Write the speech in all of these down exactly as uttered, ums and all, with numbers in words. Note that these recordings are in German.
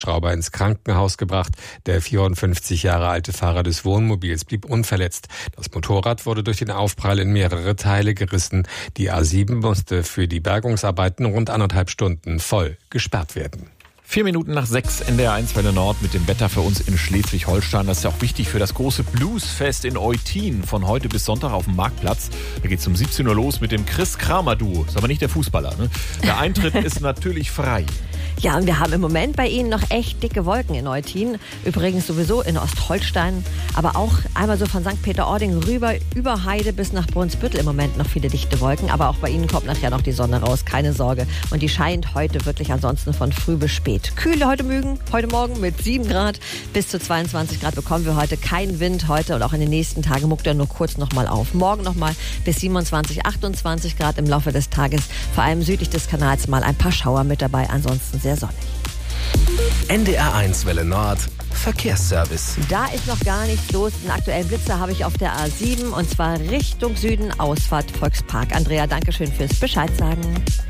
Schrauber ins Krankenhaus gebracht. Der vierundfünfzig Jahre alte Fahrer des Wohnmobils blieb unverletzt. Das Motorrad wurde durch den Aufprall in mehrere Teile gerissen. Die A sieben musste für die Bergungsarbeiten rund anderthalb Stunden voll gesperrt werden. Vier Minuten nach sechs, N D R eins Welle Nord mit dem Wetter für uns in Schleswig-Holstein. Das ist ja auch wichtig für das große Bluesfest in Eutin von heute bis Sonntag auf dem Marktplatz. Da geht's um siebzehn Uhr los mit dem Chris Kramer Duo. Ist aber nicht der Fußballer, ne? Der Eintritt ist natürlich frei. Ja, und wir haben im Moment bei Ihnen noch echt dicke Wolken in Eutin. Übrigens sowieso in Ostholstein, aber auch einmal so von Sankt Peter-Ording rüber über Heide bis nach Brunsbüttel im Moment noch viele dichte Wolken. Aber auch bei Ihnen kommt nachher noch die Sonne raus, keine Sorge. Und die scheint heute wirklich ansonsten von früh bis spät. Kühl heute Morgen, heute Morgen mit sieben Grad bis zu zweiundzwanzig Grad bekommen wir heute. Kein Wind heute und auch in den nächsten Tagen muckt er nur kurz nochmal auf. Morgen nochmal bis siebenundzwanzig, achtundzwanzig Grad im Laufe des Tages. Vor allem südlich des Kanals mal ein paar Schauer mit dabei, ansonsten sehr sonnig. N D R eins Welle Nord, Verkehrsservice. Da ist noch gar nichts los. Den aktuellen Blitzer habe ich auf der A sieben und zwar Richtung Süden, Ausfahrt Volkspark. Andrea, danke schön fürs Bescheid sagen.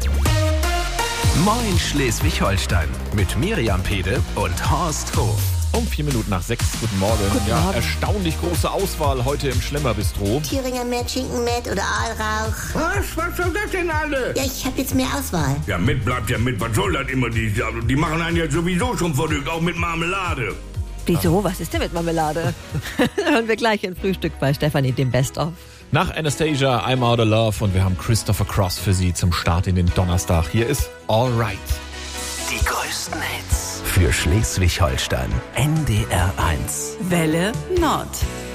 Moin Schleswig-Holstein mit Miriam Pede und Horst Hof. Um vier Minuten nach sechs, guten Morgen. Guten ja, Morgen. Erstaunlich große Auswahl heute im Schlemmerbistro. Thüringer Met, Schinken Met oder Aalrauch. Was? Was soll das denn alle? Ja, ich habe jetzt mehr Auswahl. Ja, mit bleibt ja mit. Was soll das immer? Die, die machen einen ja sowieso schon verrückt, auch mit Marmelade. Wieso? Was ist denn mit Marmelade? Hören wir gleich im Frühstück bei Stefanie, dem Best-of. Nach Anastasia, I'm Out of Love und wir haben Christopher Cross für Sie zum Start in den Donnerstag. Hier ist All Right. Die größten Hits für Schleswig-Holstein. N D R eins. Welle Nord.